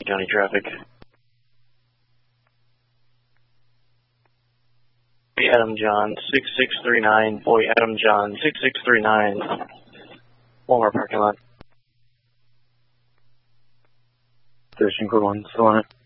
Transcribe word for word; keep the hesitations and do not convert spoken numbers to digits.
County traffic. Boy Adam John, six six three nine. Boy Adam John, six six three nine. Walmart parking lot. Station code one, still on it.